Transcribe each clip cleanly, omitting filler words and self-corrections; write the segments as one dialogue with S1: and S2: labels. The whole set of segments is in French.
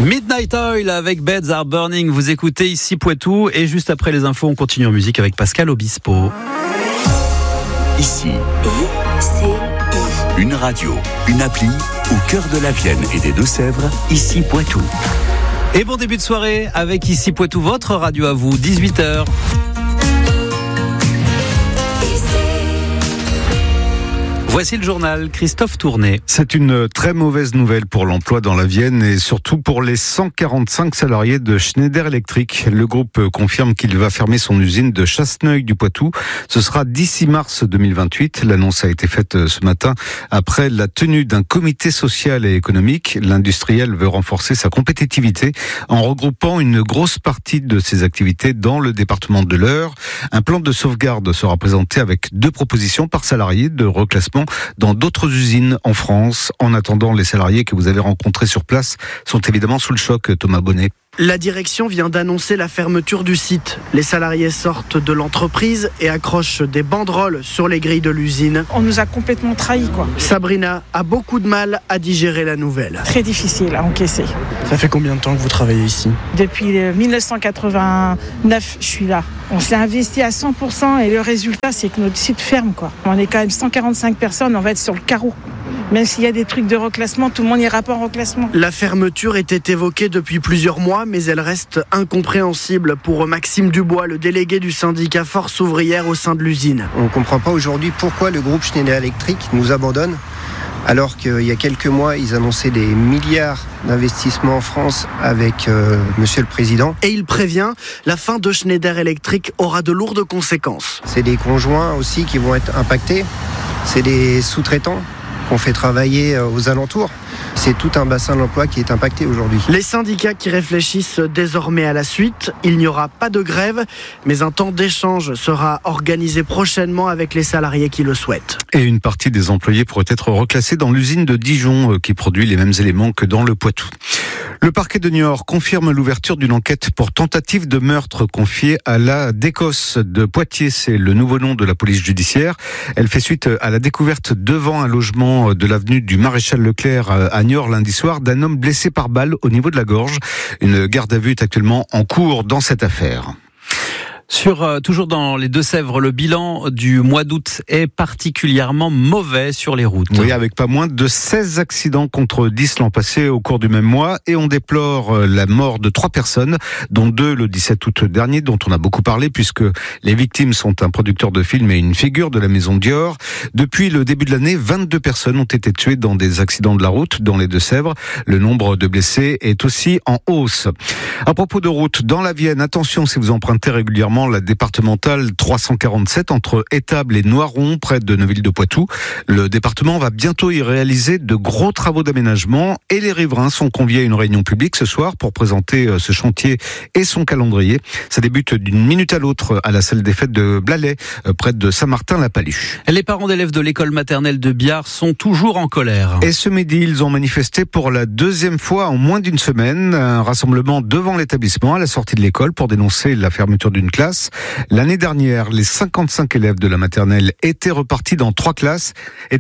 S1: Midnight Oil avec Beds Are Burning. Vous écoutez ici Poitou et juste après les infos, on continue en musique avec Pascal Obispo.
S2: Ici, une radio, une appli au cœur de la Vienne et des Deux-Sèvres, ici Poitou.
S1: Et bon début de soirée avec ici Poitou, votre radio à vous, 18h. Voici le journal, Christophe Tourné.
S3: C'est une très mauvaise nouvelle pour l'emploi dans la Vienne et surtout pour les 145 salariés de Schneider Electric. Le groupe confirme qu'il va fermer son usine de Chasseneuil du Poitou. Ce sera d'ici mars 2028. L'annonce a été faite ce matin après la tenue d'un comité social et économique. L'industriel veut renforcer sa compétitivité en regroupant une grosse partie de ses activités dans le département de l'Eure. Un plan de sauvegarde sera présenté avec 2 propositions par salarié de reclassement dans d'autres usines en France. En attendant, les salariés que vous avez rencontrés sur place sont évidemment sous le choc, Thomas Bonnet.
S4: La direction vient d'annoncer la fermeture du site. Les salariés sortent de l'entreprise et accrochent des banderoles sur les grilles de l'usine.
S5: On nous a complètement trahis, quoi.
S4: Sabrina a beaucoup de mal à digérer la nouvelle.
S5: Très difficile à encaisser.
S4: Ça fait combien de temps que vous travaillez ici ?
S5: Depuis 1989, je suis là. On s'est investi à 100% et le résultat, c'est que notre site ferme, quoi. On est quand même 145 personnes, on va être sur le carreau. Même s'il y a des trucs de reclassement, tout le monde n'ira pas en reclassement.
S4: La fermeture était évoquée depuis plusieurs mois, mais elle reste incompréhensible pour Maxime Dubois, le délégué du syndicat Force ouvrière au sein de l'usine.
S6: On ne comprend pas aujourd'hui pourquoi le groupe Schneider Electric nous abandonne, alors qu'il y a quelques mois, ils annonçaient des milliards d'investissements en France avec Monsieur le Président.
S4: Et il prévient, la fin de Schneider Electric aura de lourdes conséquences.
S6: C'est des conjoints aussi qui vont être impactés, c'est des sous-traitants qu'on fait travailler aux alentours. C'est tout un bassin d'emploi qui est impacté aujourd'hui.
S4: Les syndicats qui réfléchissent désormais à la suite. Il n'y aura pas de grève, mais un temps d'échange sera organisé prochainement avec les salariés qui le souhaitent.
S3: Et une partie des employés pourrait être reclassée dans l'usine de Dijon qui produit les mêmes éléments que dans le Poitou. Le parquet de Niort confirme l'ouverture d'une enquête pour tentative de meurtre confiée à la DECOS de Poitiers. C'est le nouveau nom de la police judiciaire. Elle fait suite à la découverte devant un logement de l'avenue du Maréchal Leclerc à Niort lundi soir d'un homme blessé par balle au niveau de la gorge. Une garde à vue est actuellement en cours dans cette affaire.
S1: Toujours dans les Deux-Sèvres, le bilan du mois d'août est particulièrement mauvais sur les routes.
S3: Oui, avec pas moins de 16 accidents contre 10 l'an passé au cours du même mois. Et on déplore la mort de 3 personnes, dont 2 le 17 août dernier, dont on a beaucoup parlé, puisque les victimes sont un producteur de films et une figure de la maison Dior. Depuis le début de l'année, 22 personnes ont été tuées dans des accidents de la route dans les Deux-Sèvres. Le nombre de blessés est aussi en hausse. À propos de route, dans la Vienne, attention si vous empruntez régulièrement la départementale 347 entre Étable et Noiron, près de Neuville-de-Poitou. Le département va bientôt y réaliser de gros travaux d'aménagement et les riverains sont conviés à une réunion publique ce soir pour présenter ce chantier et son calendrier. Ça débute d'une minute à l'autre à la salle des fêtes de Blalet, près de Saint-Martin-la-Palu.
S1: Les parents d'élèves de l'école maternelle de Biard sont toujours en colère.
S3: Et ce midi, ils ont manifesté pour la 2e fois en moins d'une semaine. Un rassemblement devant l'établissement à la sortie de l'école pour dénoncer la fermeture d'une classe. L'année dernière, les 55 élèves de la maternelle étaient répartis dans 3 classes,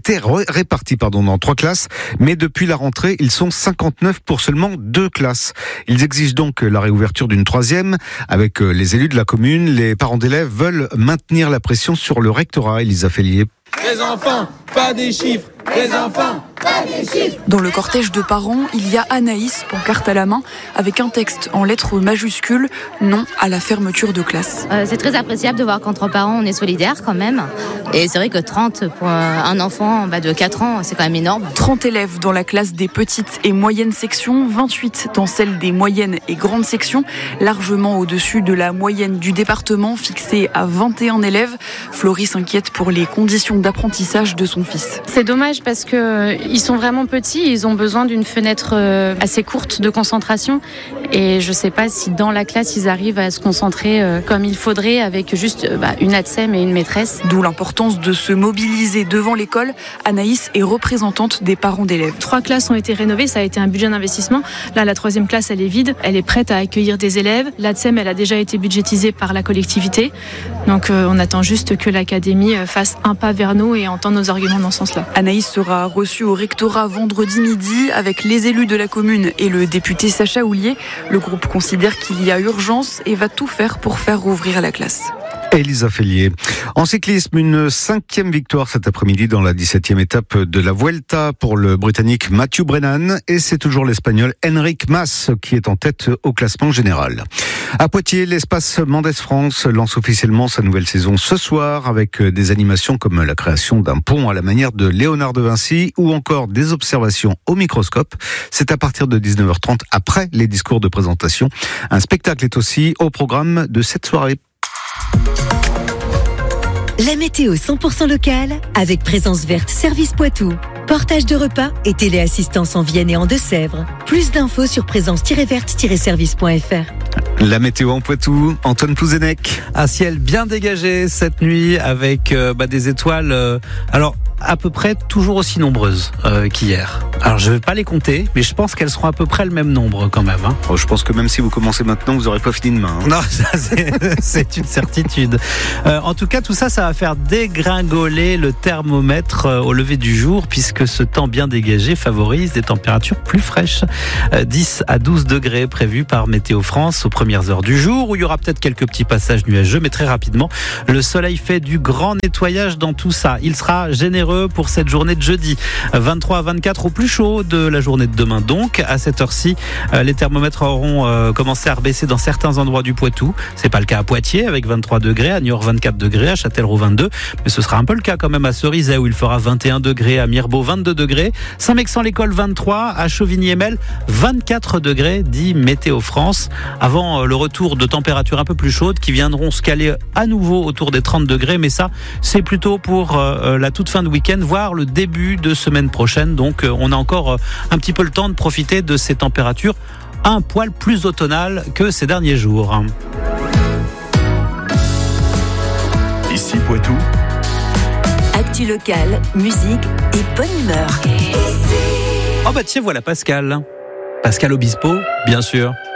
S3: mais depuis la rentrée, ils sont 59 pour seulement 2 classes. Ils exigent donc la réouverture d'une 3e. Avec les élus de la commune, les parents d'élèves veulent maintenir la pression sur le rectorat. Elisa Fellier.
S7: Les enfants, pas des chiffres. Les enfants, pas des chiffres.
S8: Dans le cortège de parents, il y a Anaïs, pancarte à la main, avec un texte en lettres majuscules, non à la fermeture de classe.
S9: C'est très appréciable de voir qu'entre parents, on est solidaires quand même. Et c'est vrai que 30 pour un enfant de 4 ans, c'est quand même énorme.
S8: 30 élèves dans la classe des petites et moyennes sections, 28 dans celle des moyennes et grandes sections, largement au-dessus de la moyenne du département, fixée à 21 élèves. Florie s'inquiète pour les conditions d'apprentissage de son fils.
S10: C'est dommage parce qu'ils sont vraiment petits, ils ont besoin d'une fenêtre assez courte de concentration et je ne sais pas si dans la classe ils arrivent à se concentrer comme il faudrait avec juste une ATSEM et une maîtresse.
S8: D'où l'importance de se mobiliser devant l'école. Anaïs est représentante des parents d'élèves.
S10: 3 classes ont été rénovées, ça a été un budget d'investissement. Là, la 3e classe, elle est vide, elle est prête à accueillir des élèves. L'ATSEM, elle a déjà été budgétisée par la collectivité. Donc on attend juste que l'académie fasse un pas vers nous et entende nos arguments dans ce sens-là.
S8: Anaïs sera reçue au rectorat vendredi midi avec les élus de la commune et le député Sacha Houlier. Le groupe considère qu'il y a urgence et va tout faire pour faire rouvrir la classe.
S3: Elisa Fellier. En cyclisme, une 5e victoire cet après-midi dans la 17e étape de la Vuelta pour le Britannique Matthew Brennan, et c'est toujours l'Espagnol Enric Mas qui est en tête au classement général. À Poitiers, l'espace Mendès France lance officiellement sa nouvelle saison ce soir avec des animations comme la création d'un pont à la manière de Léonard de Vinci ou encore des observations au microscope. C'est à partir de 19h30 après les discours de présentation. Un spectacle est aussi au programme de cette soirée.
S11: La météo 100% locale avec Présence Verte Service Poitou. Portage de repas et téléassistance en Vienne et en Deux-Sèvres. Plus d'infos sur présence-verte-service.fr.
S3: La météo en Poitou, Antoine Plouzenec.
S1: Un ciel bien dégagé cette nuit avec des étoiles. Alors à peu près toujours aussi nombreuses qu'hier. Alors je ne vais pas les compter, mais je pense qu'elles seront à peu près le même nombre quand même. Hein.
S3: Oh, je pense que même si vous commencez maintenant, vous n'aurez pas fini demain. Hein.
S1: Non, ça c'est une certitude. En tout cas, tout ça va faire dégringoler le thermomètre au lever du jour, puisque ce temps bien dégagé favorise des températures plus fraîches. 10 à 12 degrés prévus par Météo France aux premières heures du jour, où il y aura peut-être quelques petits passages nuageux, mais très rapidement, le soleil fait du grand nettoyage dans tout ça. Il sera généreux pour cette journée de jeudi. 23 à 24 au plus chaud de la journée de demain. Donc, à cette heure-ci, les thermomètres auront commencé à rebaisser dans certains endroits du Poitou. C'est pas le cas à Poitiers avec 23 degrés, à Niort 24 degrés, à Châtellerault 22. Mais ce sera un peu le cas quand même à Cerizay où il fera 21 degrés, à Mirebeau 22 degrés, Saint-Mexan-l'École 23, à Chauvigny-Emel 24 degrés, dit Météo France. Avant le retour de températures un peu plus chaudes qui viendront se caler à nouveau autour des 30 degrés. Mais ça, c'est plutôt pour la toute fin de week-end, voire le début de semaine prochaine. Donc on a encore un petit peu le temps de profiter de ces températures un poil plus automnales que ces derniers jours.
S2: Ici Poitou.
S11: Actu locale, musique et bonne humeur.
S1: Oh bah tiens, voilà Pascal. Pascal Obispo, bien sûr.